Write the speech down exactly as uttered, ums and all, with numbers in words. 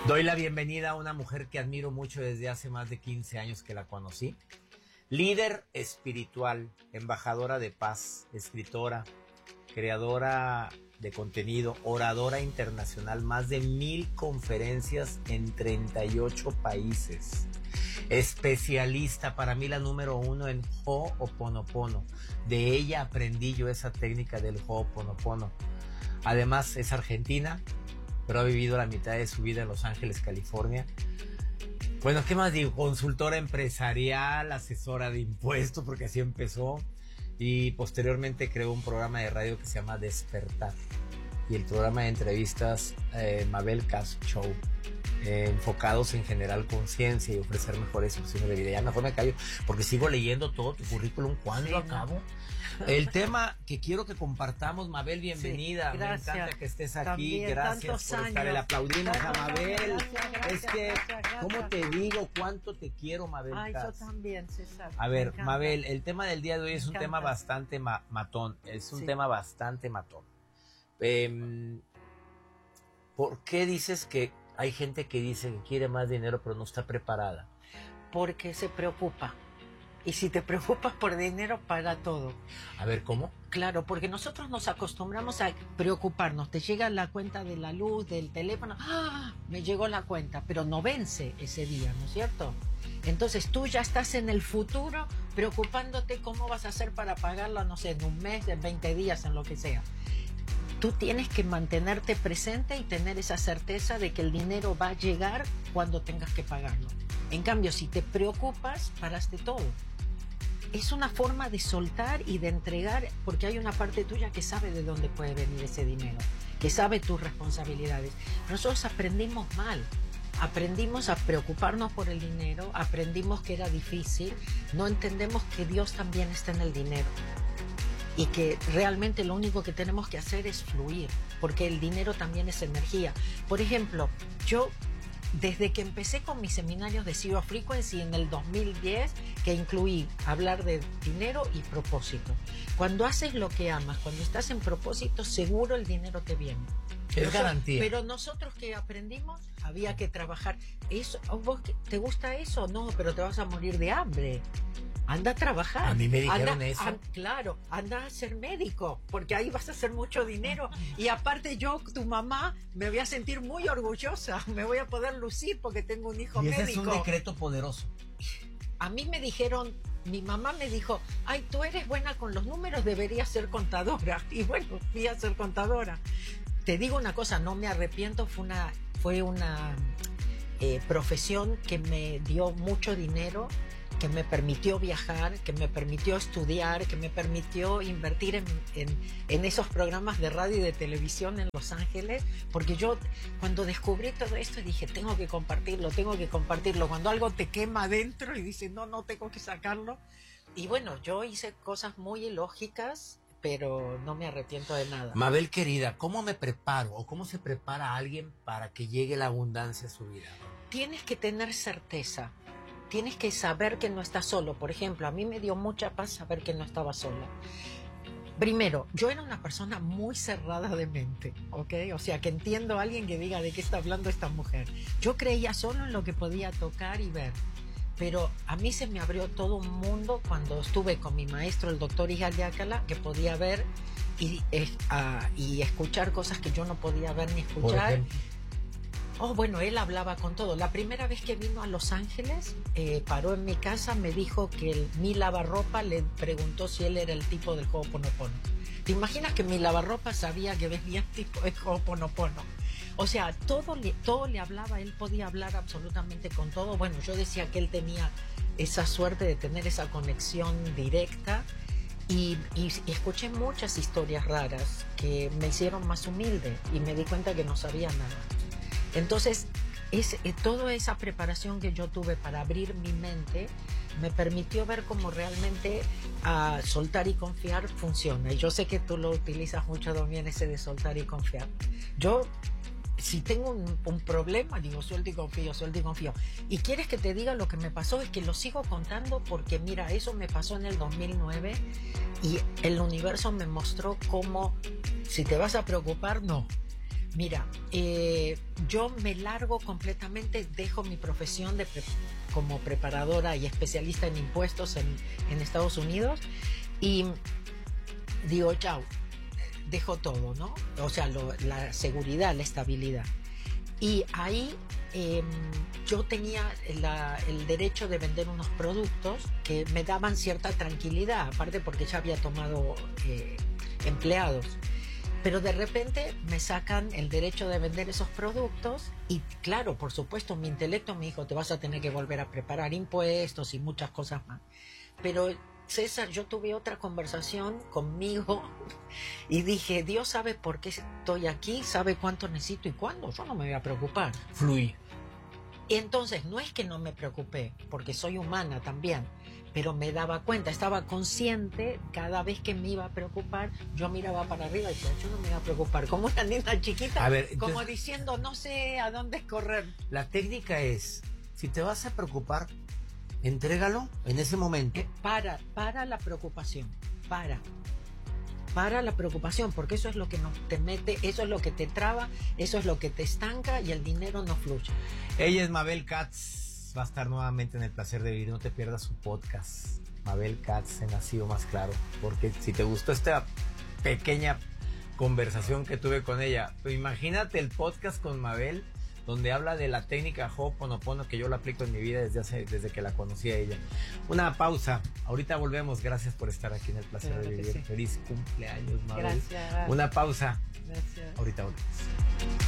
Doy la bienvenida a una mujer que admiro mucho desde hace más de quince años que la conocí. Líder espiritual, embajadora de paz, escritora, creadora de contenido, oradora internacional, más de mil conferencias en treinta y ocho países. Especialista, para mí la número uno en Ho'oponopono. De ella aprendí yo esa técnica del Ho'oponopono. Además es argentina, pero ha vivido la mitad de su vida en Los Ángeles, California. Bueno, ¿qué más digo? Consultora empresarial, asesora de impuestos, porque así empezó. Y posteriormente creó un programa de radio que se llama Despertar. Y el programa de entrevistas eh, Mabel Cast Show. Eh, enfocados en generar conciencia y ofrecer mejores opciones de vida. Ya mejor me callo, porque sigo leyendo todo tu currículum. ¿Cuándo sí, acabo? No. El tema que quiero que compartamos, Mabel, bienvenida. Sí, me encanta que estés aquí. También, gracias por años. estar. Le aplaudimos a Mabel. Gracias, gracias, es que, gracias, gracias. ¿Cómo te digo cuánto te quiero, Mabel? Ay, yo también, César. A ver, Mabel, el tema del día de hoy es un tema bastante ma matón. Es un sí. tema bastante matón. Eh, ¿Por qué dices que hay gente que dice que quiere más dinero pero no está preparada? Porque se preocupa. Y si te preocupas por dinero, para todo. A ver, ¿cómo? Claro, porque nosotros nos acostumbramos a preocuparnos. Te llega la cuenta de la luz, del teléfono. ¡Ah! Me llegó la cuenta, pero no vence ese día, ¿no es cierto? Entonces tú ya estás en el futuro preocupándote cómo vas a hacer para pagarla, no sé, en un mes, en veinte días, en lo que sea. Tú tienes que mantenerte presente y tener esa certeza de que el dinero va a llegar cuando tengas que pagarlo. En cambio, si te preocupas, paraste todo. Es una forma de soltar y de entregar, porque hay una parte tuya que sabe de dónde puede venir ese dinero, que sabe tus responsabilidades. Nosotros aprendimos mal. Aprendimos a preocuparnos por el dinero, aprendimos que era difícil, no entendemos que Dios también está en el dinero. Y que realmente lo único que tenemos que hacer es fluir, porque el dinero también es energía. Por ejemplo, yo desde que empecé con mis seminarios de Zero Frequency en el dos mil diez, que incluí hablar de dinero y propósito. Cuando haces lo que amas, cuando estás en propósito, seguro el dinero te viene. Es garantía. Pero nosotros que aprendimos, había que trabajar. Eso, ¿vos te gusta eso? No, pero te vas a morir de hambre. Anda a trabajar. A mí me dijeron anda, eso. An, claro, anda a ser médico, porque ahí vas a hacer mucho dinero. Y aparte yo, tu mamá, me voy a sentir muy orgullosa. Me voy a poder lucir porque tengo un hijo y ese médico. Es un decreto poderoso. A mí me dijeron, mi mamá me dijo, ay, tú eres buena con los números, deberías ser contadora. Y bueno, fui a ser contadora. Te digo una cosa, no me arrepiento, fue una, fue una eh, profesión que me dio mucho dinero, que me permitió viajar, que me permitió estudiar, que me permitió invertir en, en, en esos programas de radio y de televisión en Los Ángeles, porque yo cuando descubrí todo esto dije, tengo que compartirlo, tengo que compartirlo. Cuando algo te quema adentro y dices, no, no tengo que sacarlo. Y bueno, yo hice cosas muy ilógicas, pero no me arrepiento de nada. Mabel querida, ¿cómo me preparo o cómo se prepara a alguien para que llegue la abundancia a su vida? Tienes que tener certeza. Tienes que saber que no estás solo. Por ejemplo, a mí me dio mucha paz saber que no estaba sola. Primero, yo era una persona muy cerrada de mente, ¿ok? O sea, que entiendo a alguien que diga de qué está hablando esta mujer. Yo creía solo en lo que podía tocar y ver. Pero a mí se me abrió todo un mundo cuando estuve con mi maestro, el doctor Igal de Alcalá, que podía ver y, eh, uh, y escuchar cosas que yo no podía ver ni escuchar. Oh, bueno, él hablaba con todo. La primera vez que vino a Los Ángeles, eh, paró en mi casa, me dijo que el, mi lavarropa le preguntó si él era el tipo del Ho'oponopono. ¿Te imaginas que mi lavarropa sabía que venía el tipo de Ho'oponopono? O sea, todo le, todo le hablaba, él podía hablar absolutamente con todo. Bueno, yo decía que él tenía esa suerte de tener esa conexión directa y, y, y escuché muchas historias raras que me hicieron más humilde y me di cuenta que no sabía nada. Entonces, es, eh, toda esa preparación que yo tuve para abrir mi mente me permitió ver cómo realmente uh, soltar y confiar funciona. Y yo sé que tú lo utilizas mucho también, ese de soltar y confiar. Yo, si tengo un, un problema, digo suelto y confío, suelto y confío. Y quieres que te diga lo que me pasó, es que lo sigo contando porque mira, eso me pasó en el dos mil nueve y el universo me mostró cómo, si te vas a preocupar, no. Mira, eh, yo me largo completamente, dejo mi profesión de pre como preparadora y especialista en impuestos en, en Estados Unidos y digo, chao, dejo todo, ¿no? O sea, lo, la seguridad, la estabilidad. Y ahí eh, yo tenía la, el derecho de vender unos productos que me daban cierta tranquilidad, aparte porque ya había tomado eh, empleados. Pero de repente me sacan el derecho de vender esos productos y claro, por supuesto, mi intelecto me dijo, te vas a tener que volver a preparar impuestos y muchas cosas más. Pero César, yo tuve otra conversación conmigo y dije, Dios sabe por qué estoy aquí, sabe cuánto necesito y cuándo, yo no me voy a preocupar. Fluye. Y entonces no es que no me preocupé, porque soy humana también, pero me daba cuenta, estaba consciente, cada vez que me iba a preocupar, yo miraba para arriba y decía, yo no me iba a preocupar, como una niña chiquita, a ver, como entonces, diciendo, no sé a dónde correr. La técnica es, si te vas a preocupar, entrégalo en ese momento. Eh, para, para la preocupación, para. Para la preocupación, porque eso es lo que nos te mete, eso es lo que te traba, eso es lo que te estanca y el dinero no fluye. Ella es Mabel Katz, va a estar nuevamente en El Placer de Vivir, no te pierdas su podcast. Mabel Katz en Nacido Más Claro, porque si te gustó esta pequeña conversación que tuve con ella, pues imagínate el podcast con Mabel, donde habla de la técnica Ho'oponopono que yo la aplico en mi vida desde hace, desde que la conocí a ella. Una pausa, ahorita volvemos, gracias por estar aquí en El Placer claro de Vivir. Sí. Feliz cumpleaños, Mabel. Gracias. Una pausa. Gracias. Ahorita volvemos.